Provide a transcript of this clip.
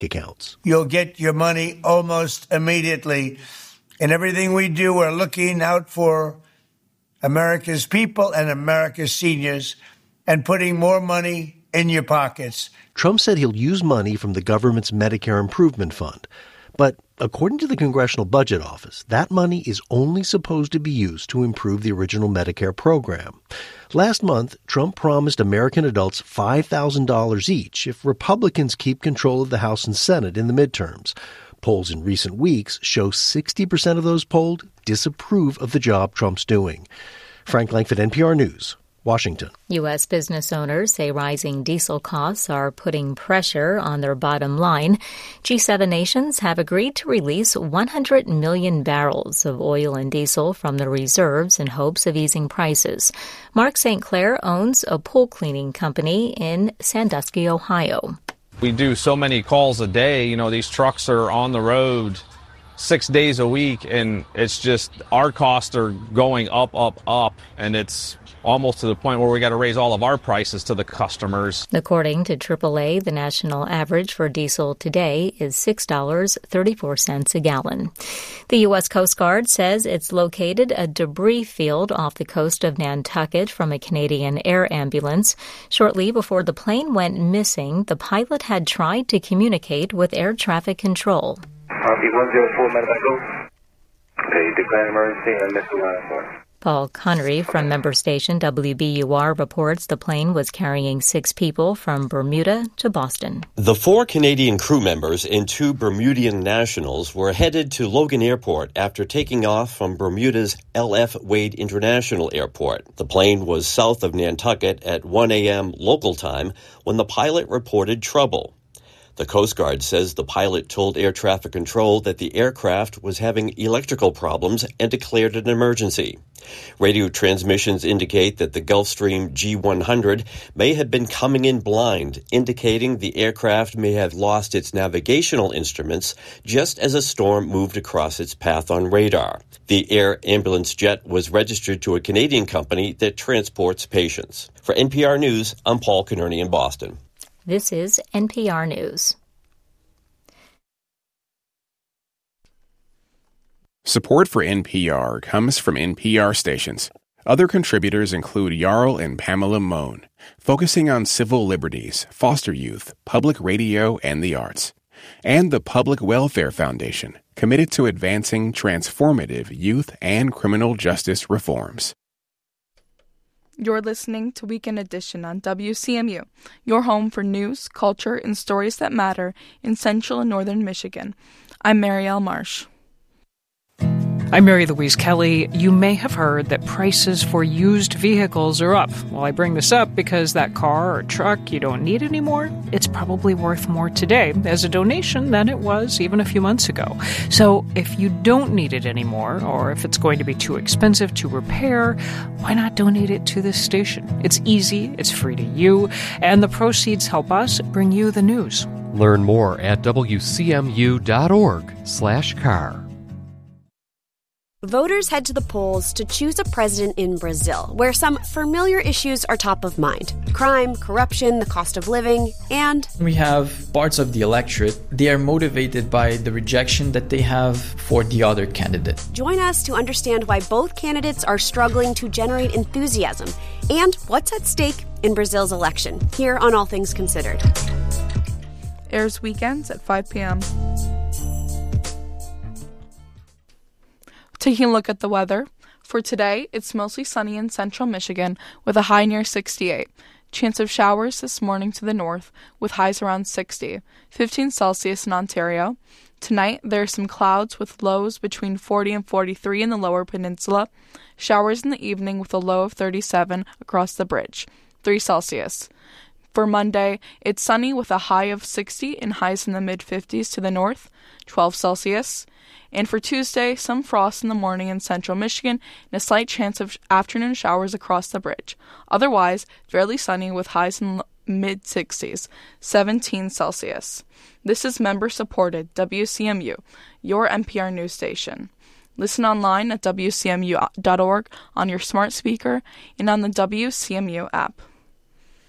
accounts. You'll get your money almost immediately. In everything we do, we're looking out for America's people and America's seniors and putting more money in your pockets. Trump said he'll use money from the government's Medicare Improvement Fund. But according to the Congressional Budget Office, that money is only supposed to be used to improve the original Medicare program. Last month, Trump promised American adults $5,000 each if Republicans keep control of the House and Senate in the midterms. Polls in recent weeks show 60% of those polled disapprove of the job Trump's doing. Frank Langford, NPR News, Washington. U.S. business owners say rising diesel costs are putting pressure on their bottom line. G7 nations have agreed to release 100 million barrels of oil and diesel from the reserves in hopes of easing prices. Mark St. Clair owns a pool cleaning company in Sandusky, Ohio. We do so many calls a day. You know, these trucks are on the road 6 days a week, and it's just our costs are going up, and it's almost to the point where we got to raise all of our prices to the customers. According to AAA, the national average for diesel today is $6.34 a gallon. The U.S. Coast Guard says it's located a debris field off the coast of Nantucket from a Canadian air ambulance. Shortly before the plane went missing, the pilot had tried to communicate with air traffic control. RP 104, medevac, okay, declare emergency and missile line for. Paul Connery from member station WBUR reports the plane was carrying 6 people from Bermuda to Boston. The 4 Canadian crew members and 2 Bermudian nationals were headed to Logan Airport after taking off from Bermuda's L.F. Wade International Airport. The plane was south of Nantucket at 1 a.m. local time when the pilot reported trouble. The Coast Guard says the pilot told air traffic control that the aircraft was having electrical problems and declared an emergency. Radio transmissions indicate that the Gulfstream G100 may have been coming in blind, indicating the aircraft may have lost its navigational instruments just as a storm moved across its path on radar. The air ambulance jet was registered to a Canadian company that transports patients. For NPR News, I'm Paul Connery in Boston. This is NPR News. Support for NPR comes from NPR stations. Other contributors include Jarl and Pamela Mohn, focusing on civil liberties, foster youth, public radio, and the arts. And the Public Welfare Foundation, committed to advancing transformative youth and criminal justice reforms. You're listening to Weekend Edition on WCMU, your home for news, culture, and stories that matter in central and northern Michigan. I'm Marielle Marsh. I'm Mary Louise Kelly. You may have heard that prices for used vehicles are up. Well, I bring this up because that car or truck you don't need anymore, it's probably worth more today as a donation than it was even a few months ago. So if you don't need it anymore, or if it's going to be too expensive to repair, why not donate it to this station? It's easy, it's free to you, and the proceeds help us bring you the news. Learn more at wcmu.org/car. Voters head to the polls to choose a president in Brazil, where some familiar issues are top of mind. Crime, corruption, the cost of living, and... we have parts of the electorate. They are motivated by the rejection that they have for the other candidate. Join us to understand why both candidates are struggling to generate enthusiasm and what's at stake in Brazil's election, here on All Things Considered. Airs weekends at 5 p.m. Taking a look at the weather. For today, it's mostly sunny in central Michigan with a high near 68. Chance of showers this morning to the north with highs around 60. 15 Celsius in Ontario. Tonight, there are some clouds with lows between 40 and 43 in the lower peninsula. Showers in the evening with a low of 37 across the bridge. 3 Celsius. For Monday, it's sunny with a high of 60 and highs in the mid-50s to the north. 12 Celsius. And for Tuesday, some frost in the morning in central Michigan and a slight chance of afternoon showers across the bridge. Otherwise, fairly sunny with highs in mid-60s, 17 Celsius. This is member-supported WCMU, your NPR news station. Listen online at WCMU.org on your smart speaker and on the WCMU app.